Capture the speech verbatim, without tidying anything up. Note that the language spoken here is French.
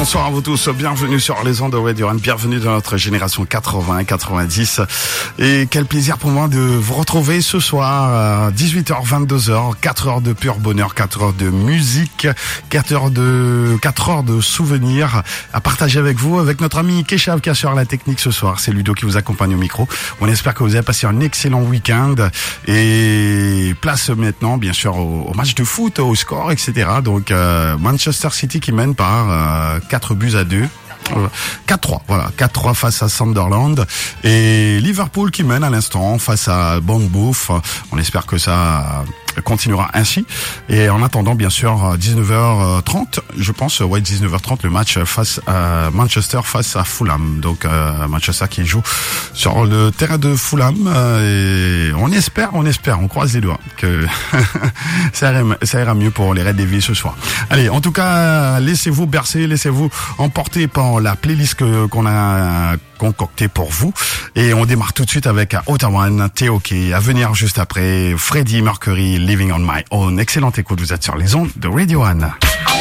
bonsoir à vous tous, bienvenue sur les ondes de Radio One, bienvenue dans notre génération quatre-vingts quatre-vingt-dix. Et quel plaisir pour moi de vous retrouver ce soir à dix-huit heures vingt-deux heures, quatre heures de pur bonheur, quatre heures de musique, quatre heures de quatre heures de souvenirs à partager avec vous, avec notre ami Keshav qui assure la technique ce soir. C'est Ludo qui vous accompagne au micro. On espère que vous avez passé un excellent week-end et place maintenant bien sûr au, au match de foot, au score, et cetera. Donc euh, Manchester City qui mène par euh, quatre buts à deux. quatre trois, voilà, quatre trois face à Sunderland et Liverpool qui mène à l'instant face à Bournemouth. On espère que ça continuera ainsi. Et en attendant, bien sûr, dix-neuf heures trente, je pense, ouais, dix-neuf heures trente, le match face à Manchester face à Fulham. Donc, euh, Manchester qui joue sur le terrain de Fulham. Euh, et on espère, on espère, on croise les doigts que ça, ira, ça ira mieux pour les Red Devils ce soir. Allez, en tout cas, laissez-vous bercer, laissez-vous emporter par la playlist que, qu'on a concoctée pour vous. Et on démarre tout de suite avec Ottawa, T O K. À venir juste après, Freddie Mercury, Living on My Own. Excellente écoute, vous êtes sur les ondes de Radio One.